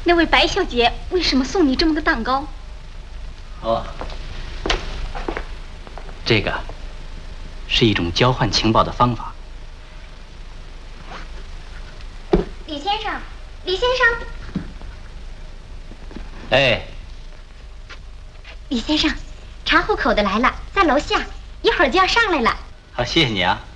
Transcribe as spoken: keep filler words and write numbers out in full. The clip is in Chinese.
那位白小姐为什么送你这么个蛋糕？ 哦，这个是一种交换情报的方法。 李先生，李先生， 哎， 李先生，茶壶口的来了，在楼下，一会儿就要上来了。 好，谢谢你啊。